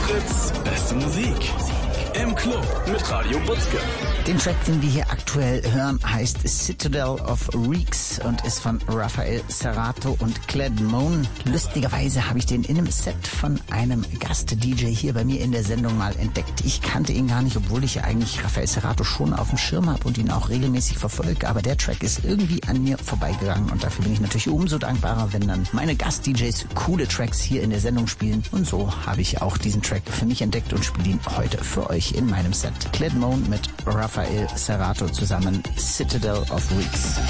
Fritz, beste Musik. Im Club mit Radio Butzke. Den Track, den wir hier aktuell hören, heißt Citadel of Reeks und ist von Raphael Cerato und Cled Moan. Lustigerweise habe ich den in einem Set von einem Gast-DJ hier bei mir in der Sendung mal entdeckt. Ich kannte ihn gar nicht, obwohl ich ja eigentlich Raphael Cerato schon auf dem Schirm habe und ihn auch regelmäßig verfolge. Aber der Track ist irgendwie an mir vorbeigegangen und dafür bin ich natürlich umso dankbarer, wenn dann meine Gast-DJs coole Tracks hier in der Sendung spielen. Und so habe ich auch diesen Track für mich entdeckt und spiele ihn heute für euch in meinem Set. Cled Moan mit Raphael Cerato zusammen, Citadel of Reeks.